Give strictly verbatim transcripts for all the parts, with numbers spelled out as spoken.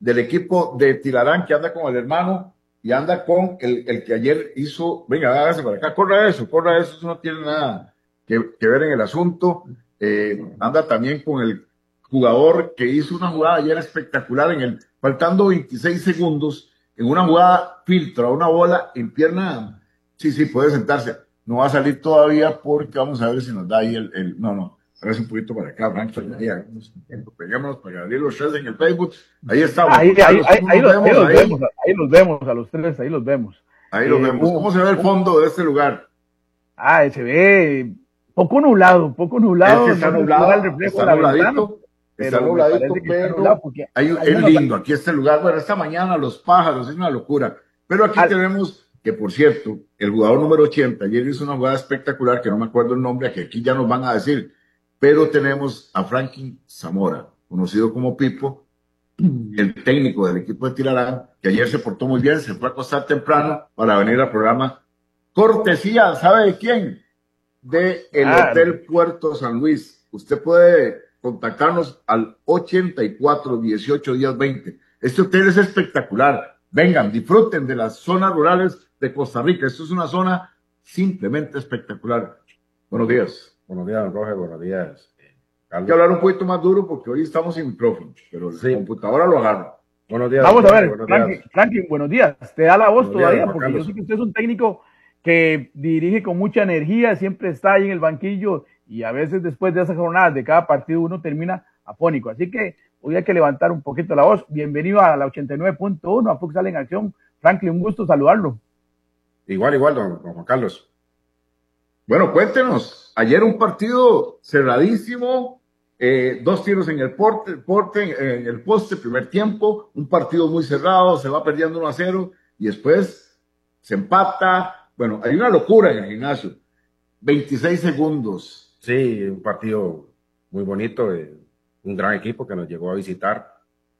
del equipo de Tilarán, que anda con el hermano y anda con el, el que ayer hizo, venga, hágase para acá, corra eso, corra eso, eso no tiene nada que, que ver en el asunto. Eh, anda también con el jugador que hizo una jugada ayer espectacular en el, faltando veintiséis segundos, en una jugada filtra una bola en pierna, sí, sí, puede sentarse. No va a salir todavía porque vamos a ver si nos da ahí el, el no, no, hágase un poquito para acá, Frank, pegámonos para abrir los tres en el Facebook, ahí estamos. Ahí, ahí, ahí, ahí, los, ahí, los vemos, ahí los vemos, a los tres, ahí los vemos. Ahí los eh, vemos. ¿Cómo se ve el fondo de este lugar? Ah, se ve poco nublado, poco nublado. Es que está no nublado, el reflejo está nubladito, está nubladito, pero hay, hay es lindo aquí este lugar. Bueno, esta mañana los pájaros, es una locura. Pero aquí ah, tenemos que, por cierto, el jugador número ochenta, ayer hizo una jugada espectacular, que no me acuerdo el nombre, que aquí ya nos van a decir, pero tenemos a Franklin Zamora, conocido como Pipo, el técnico del equipo de Tilarán, que ayer se portó muy bien, se fue a acostar temprano para venir al programa. Cortesía, ¿sabe de quién? De el ah, Hotel Puerto San Luis. Usted puede contactarnos al ochenta y cuatro, dieciocho, diez, veinte. Este hotel es espectacular. Vengan, disfruten de las zonas rurales de Costa Rica. Esto es una zona simplemente espectacular. Buenos días. Buenos días, don Roger. Buenos días. Hay que hablar un poquito más duro porque hoy estamos sin micrófono, pero sí. la computadora lo agarra. Buenos días. Vamos a ver, Franklin, Franklin, buenos días. Te da la voz buenos todavía días, porque yo sé que usted es un técnico que dirige con mucha energía, siempre está ahí en el banquillo y a veces después de esas jornadas de cada partido uno termina afónico. Así que hoy hay que levantar un poquito la voz. Bienvenido a la ochenta y nueve punto uno, a Futsal en Acción. Franklin, un gusto saludarlo. Igual, igual, don, don Juan Carlos. Bueno, cuéntenos. Ayer un partido cerradísimo, eh, dos tiros en el porte, porte, en el poste, primer tiempo, un partido muy cerrado, se va perdiendo uno a cero y después se empata. Bueno, hay una locura en el gimnasio. veintiséis segundos. Sí, un partido muy bonito, eh, un gran equipo que nos llegó a visitar.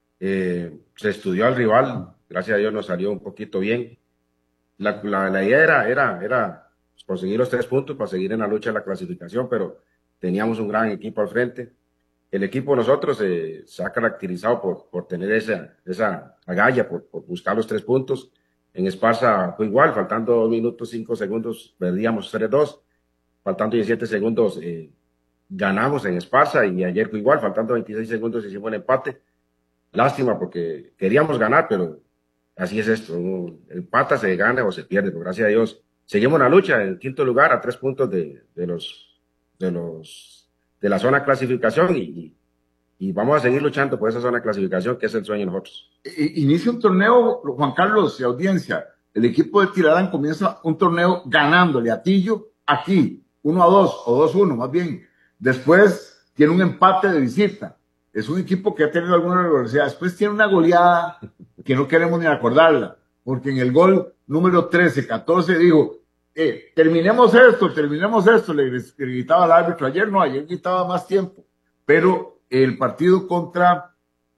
Eh, se estudió al rival, gracias a Dios nos salió un poquito bien. La, la, la idea era, era, era conseguir los tres puntos para seguir en la lucha de la clasificación, pero teníamos un gran equipo al frente. El equipo de nosotros eh, se ha caracterizado por, por tener esa, esa agallas, por, por buscar los tres puntos. En Esparza fue igual, faltando dos minutos, cinco segundos, perdíamos tres dos. Faltando diecisiete segundos, eh, ganamos en Esparza y ayer fue igual, faltando veintiséis segundos hicimos el empate. Lástima porque queríamos ganar, pero así es esto. ¿No? El empata se gana o se pierde, pero gracias a Dios seguimos en la lucha en quinto lugar a tres puntos de, de los, de los, de la zona de clasificación y, y Y vamos a seguir luchando por esa zona de clasificación, que es el sueño de nosotros. Inicia un torneo, Juan Carlos y audiencia. El equipo de Tilarán comienza un torneo ganándole a Tillo aquí, uno a dos o dos uno, más bien. Después tiene un empate de visita. Es un equipo que ha tenido alguna regularidad. Después tiene una goleada que no queremos ni acordarla, porque en el gol número trece, catorce dijo, eh, terminemos esto, terminemos esto, le, le gritaba al árbitro. Ayer no, ayer gritaba más tiempo. Pero el partido contra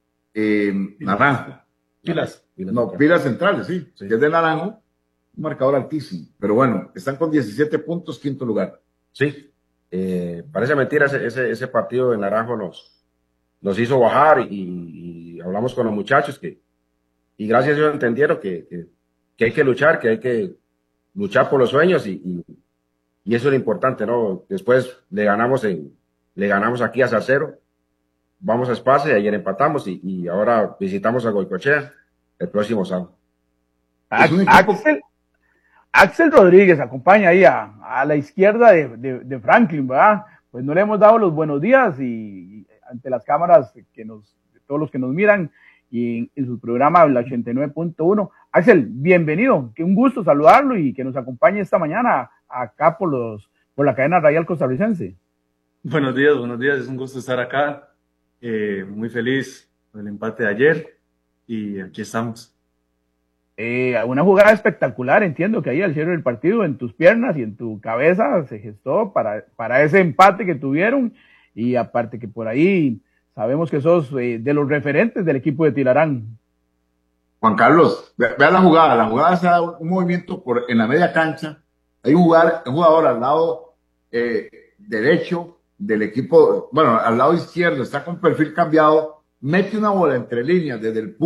eh, Naranjo. Pilas. Pilas no, Pilas Centrales, sí, sí. Que es de Naranjo, un marcador altísimo. Pero bueno, están con diecisiete puntos, quinto lugar. Sí, eh, parece mentira, ese, ese, ese partido de Naranjo nos, nos hizo bajar y, y hablamos con los muchachos que, y gracias a Dios entendieron que, que, que hay que luchar, que hay que luchar por los sueños y, y, y eso es lo importante, ¿no? Después le ganamos, en, le ganamos aquí a Salcero. Vamos a Esparza y ayer empatamos y, y ahora visitamos a Goicoechea el próximo sábado. Axel, Axel Rodríguez acompaña ahí a, a la izquierda de, de, de Franklin, ¿verdad? Pues no le hemos dado los buenos días y, y ante las cámaras que nos, de todos los que nos miran y en, en su programa la ochenta y nueve punto uno. Axel, bienvenido, que un gusto saludarlo y que nos acompañe esta mañana acá por los por la cadena radial costarricense. Buenos días, buenos días, es un gusto estar acá. Eh, muy feliz con el empate de ayer y aquí estamos. Eh, una jugada espectacular, entiendo que ahí al cierre del partido en tus piernas y en tu cabeza se gestó para, para ese empate que tuvieron y aparte que por ahí sabemos que sos eh, de los referentes del equipo de Tilarán. Juan Carlos, vea ve la jugada, la jugada se da un movimiento por, en la media cancha, hay un jugador, un jugador al lado eh, derecho del equipo, bueno, al lado izquierdo, está con perfil cambiado, mete una bola entre líneas desde el punto